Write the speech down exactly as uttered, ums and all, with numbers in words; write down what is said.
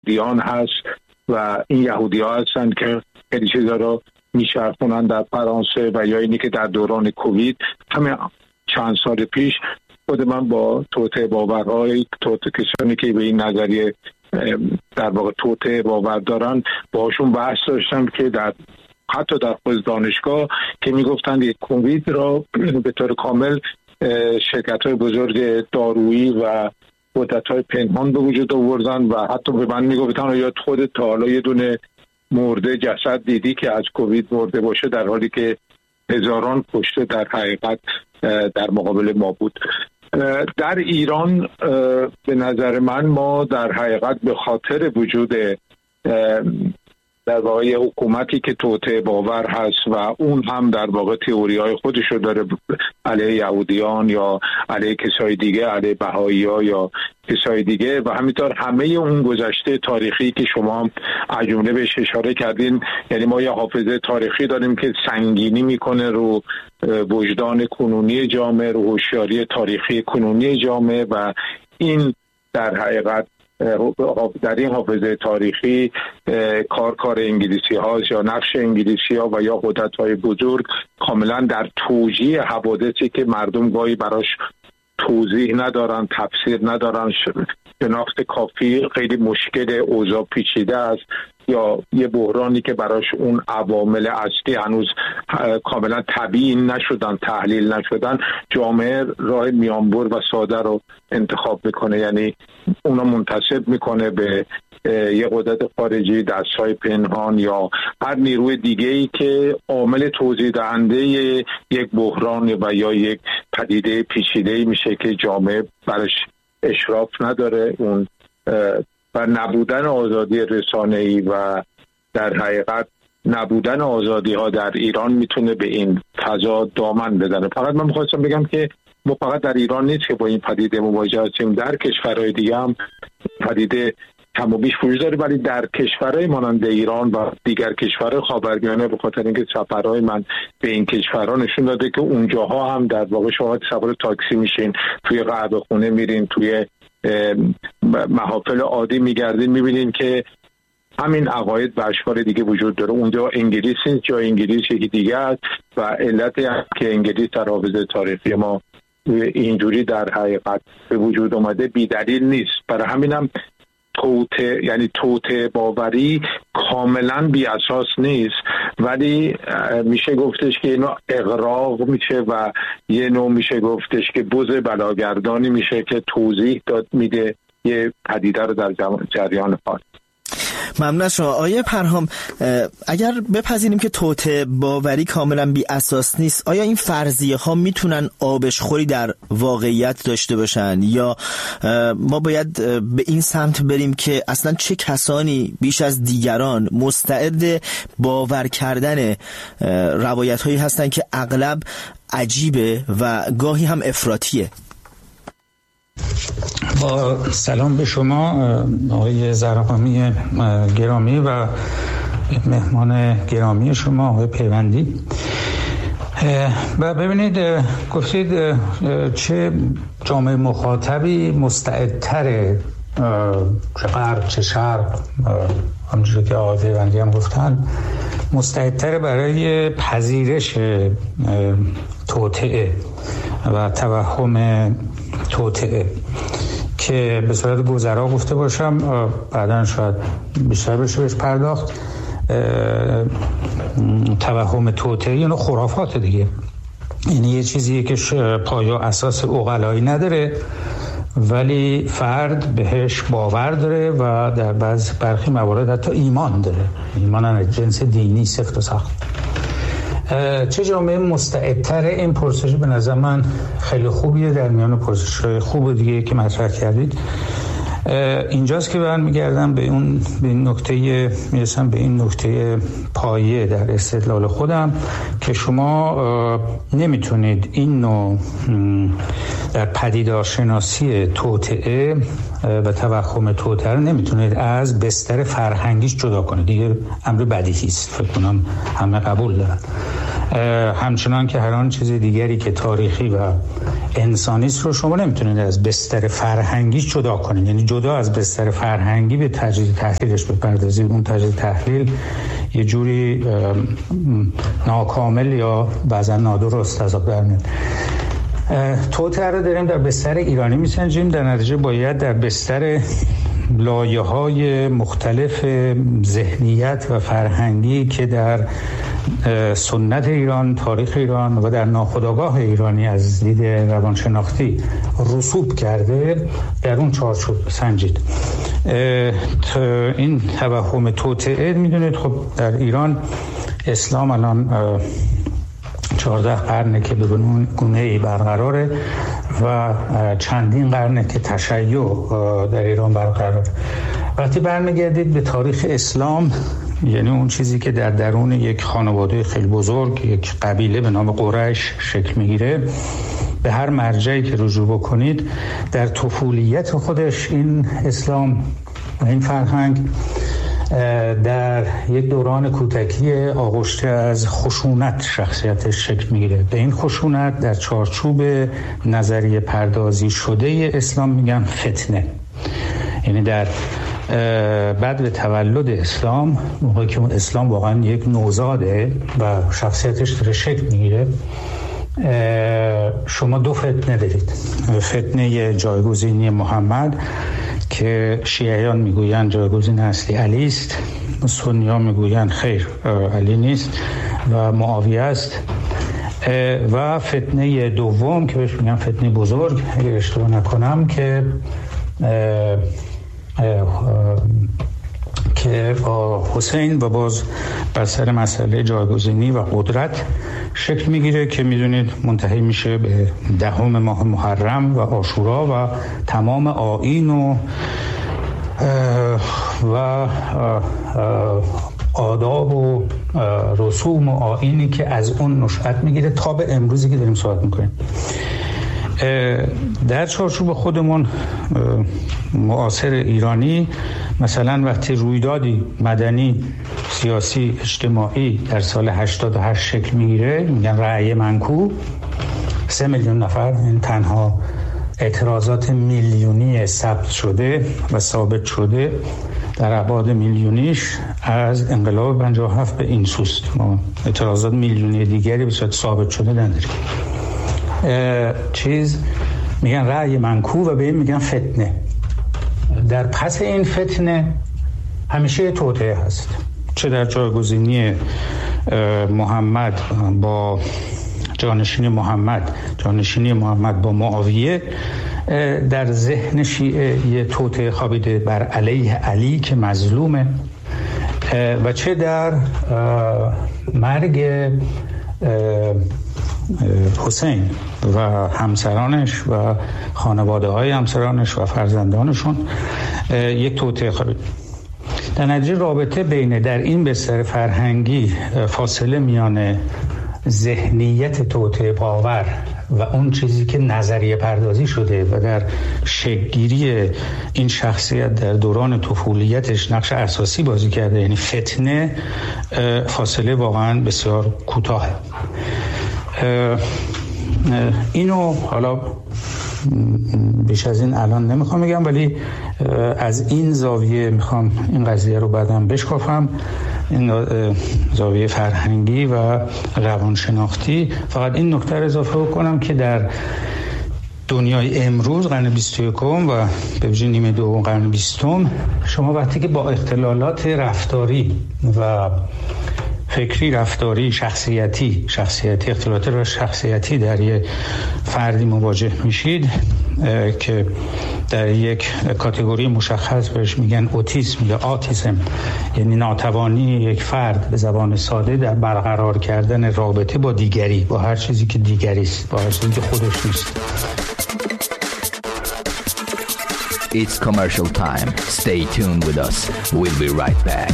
یهودیان هست و این یهودی ها هستن که خیلی چیزا رو میشرخونن در فرانسه، و یا اینی که در دوران کووید همه چند سال پیش خود من با توطئه باورهای توطئه کسانی که به این نظریه در واقع توطئه باور دارن باشون بحث داشتم که در حتی در خود دانشگاه که میگفتن یک کووید را به طور کامل شرکت‌های بزرگ دارویی و قدرت‌های پنهان به وجود آوردن و حتی به من میگفتن یا خودت تا حالا یه دونه مرده جسد دیدی که از کووید مرده باشه، در حالی که هزاران کشته در حقیقت در مقابل ما بود. در ایران به نظر من ما در حقیقت به خاطر وجود در واقع حکومتی که توطئه باور هست و اون هم در واقع تئوری‌های خودشو داره علیه یهودیان یا علیه کسای دیگه، علیه بهائی‌ها یا کسای دیگه، و همینطور همه اون گذشته تاریخی که شما هم از جمله بهش اشاره کردین، یعنی ما یه حافظه تاریخی داریم که سنگینی میکنه رو وجدان کنونی جامعه، رو هوشیاری تاریخی کنونی جامعه، و این در حقیقت در این حافظه تاریخی کار کار انگلیسی هاست یا نقش انگلیسی ها و یا قدرت های بزرگ کاملا در توجیه حوادثی که مردم گاهی براش توضیح ندارن، تفسیر ندارن، شناخت کافی، خیلی مشکل، اوضاع پیچیده است، یا یه بحرانی که براش اون عوامل اصلی هنوز کاملا تبیین نشدن، تحلیل نشدن، جامعه راه میانبر و ساده رو انتخاب میکنه، یعنی اونا منتسب میکنه به یه قدرت خارجی، دستهای پنهان یا هر نیروی دیگه‌ای که عامل توضیح دهنده یک بحران و یا یک پدیده پیچیده‌ای میشه که جامعه برش اشراف نداره. اون و نبودن آزادی رسانه‌ای و در حقیقت نبودن آزادی ها در ایران میتونه به این فضا دامن بزنه. فقط من میخواستم بگم که ما فقط در ایران نیست که با این پدیده مواجه هستیم، در کشورهای دیگه هم پدیده کم و بیش وجود داره، ولی در کشورهای مانند ایران و دیگر کشورهای خاورمیانه به خاطر اینکه سفرهای من به این کشورها نشون داده که اونجاها هم در واقع شما سوار تاکسی میشین، توی قهوه خونه میرین، توی محافل عادی میگردین، میبینین که همین عقاید و اشکال دیگه وجود داره. اونجا انگلیس نیست، جای انگلیس یکی دیگه است و علت که انگلیس در حافظه تاریخی ما اینجوری در حقیقت به وجود اومده بی دلیل نیست. برای همینم توطئه یعنی توطئه باوری کاملا بی اساس نیست، ولی میشه گفتش که اینو اغراق میشه و یه نوع میشه گفتش که بز بلاگردانی میشه که توضیح داد میده یه پدیده رو در جریان حال. ممنون از شما آقای پرهام. اگر بپذیریم که توطئه باوری کاملا بی اساس نیست، آیا این فرضیه ها میتونن آبشخوری در واقعیت داشته باشن، یا ما باید به این سمت بریم که اصلا چه کسانی بیش از دیگران مستعد باور کردن روایت هایی هستن که اغلب عجیبه و گاهی هم افراطیه؟ با سلام به شما آقای زرقامی گرامی و مهمان گرامی شما آقای پیوندی. و ببینید گفتید چه جامعه مخاطبی مستعدتره، چه غرب چه شرق، همونجوری که آقای پیوندی هم گفتن، مستعدتره برای پذیرش توطئه و توهم توطئه، که به صورت گذرا گفته باشم، بعداً شاید بیشتر بشه بهش پرداخت. توهم توطئه یعنی خرافات دیگه، یعنی یه چیزیه که پایه و اساس عقلایی نداره ولی فرد بهش باور داره و در بعض برخی موارد حتی ایمان داره، ایمان از جنس دینی سفت و سخت. چه جامعه مستعدتره؟ این پرسش به نظر من خیلی خوبیه در میان پرسش‌های خوب دیگه که مطرح کردید. اینجاست که برمیگردم به اون به این نکته میرسم به این نکته پایه در استدلال خودم که شما نمیتونید این نوع در پدیدارشناسی توطئه و توهم توطئه رو نمیتونید از بستر فرهنگیش جدا کنید. دیگه امر بدیهی است، فکر کنم همه قبول دارن. همچنان که هر آن چیز دیگری که تاریخی و انسانی است رو شما نمیتونید از بستر فرهنگی جدا کنید، یعنی جدا از بستر فرهنگی به تجزیه تحلیلش بپردازید. اون تجزیه تحلیل یه جوری ناکامل یا بعضا نادرست از آب در میاد. توطئه رو داریم در بستر ایرانی میسنجیم، در نتیجه باید در بستر لایه‌های مختلف ذهنیت و فرهنگی که در سنت ایران، تاریخ ایران و در ناخودآگاه ایرانی از دید روانشناختی رسوب کرده در اون چارچوب سنجید. این توهم توطئه میدونید خب در ایران اسلام الان چهارده قرنه که به گونه‌ای برقراره و چندین قرنه که تشیع در ایران برقراره. وقتی برمیگردید به تاریخ اسلام، یعنی اون چیزی که در درون یک خانواده خیلی بزرگ، یک قبیله به نام قریش شکل میگیره، به هر مرجعی که رجوع بکنید در طفولیت خودش این اسلام و این فرهنگ در یک دوران کودکی آغشته از خشونت شخصیتش شکل میگیره. به این خشونت در چارچوب نظریه پردازی شده اسلام میگن فتنه. یعنی در بعد به تولد اسلام، موقعی که اون اسلام واقعا یک نوزاده و شخصیتش داره شکل میگیره، شما دو فتنه دارید. فتنه جایگزینی محمد که شیعیان میگوین جایگزین اصلی علی است، سنی‌ها میگوین خیر علی نیست و معاویه است، و فتنه دوم که بهش میگن فتنه بزرگ اگر اشتباه نکنم که اه اه که با حسین و باز بر سر مسئله جایگزینی و قدرت شکل میگیره که میدونید منتهی میشه به دهم ماه محرم و عاشورا و تمام آیین و و آداب و رسوم و آیینی که از اون نشأت میگیره تا به امروزی که داریم صحبت میکنیم. در چارچوب خودمون معاصر ایرانی مثلا وقتی رویدادی مدنی، سیاسی، اجتماعی در سال هشتاد و هشت شکل میگیره، میگن رأی منکوب، سه میلیون نفر، این تنها اعتراضات میلیونی ثبت شده و ثابت شده در ابعاد میلیونیش از انقلاب پنجاه و هفت به این سوست. ما اعتراضات میلیونی دیگری به صورت ثابت شده نداریم. چیز میگن رأی منکوب و به این میگن فتنه. در پس این فتنه همیشه توطئه هست، چه در جایگزینی محمد با جانشینی محمد جانشینی محمد با معاویه، در ذهن شیعه یه توطئه خوابیده بر علیه علی که مظلومه، و چه در مرگ حسین و همسرانش و خانواده های همسرانش و فرزندانشون یک توطئه خوابید. در نتیجه رابطه بین در این بستر فرهنگی فاصله میان ذهنیت توطئه باور و اون چیزی که نظریه پردازی شده و در شکل‌گیری این شخصیت در دوران طفولیتش نقش اساسی بازی کرده، یعنی فتنه، فاصله واقعا بسیار کوتاه. اینو حالا بیش از این الان نمیخوام بگم، ولی از این زاویه میخوام این قضیه رو بعدم بشکافم، این زاویه فرهنگی و روانشناختی. فقط این نکته رو اضافه کنم که در دنیای امروز قرن بیست و یکم و به ویژه نیمه دوم قرن بیستم، شما وقتی که با اختلالات رفتاری و فکری، رفتاری، شخصیتی شخصیتی اختلالات و شخصیتی در یک فردی مواجه میشید که در یک کاتگوری مشخص بهش میگن اوتیسم یا آتیسم، یعنی ناتوانی یک فرد به زبان ساده در برقرار کردن رابطه با دیگری، با هر چیزی که دیگری است، با هر چیزی که خودش نیست. It's commercial time. Stay tuned with us. We'll be right back.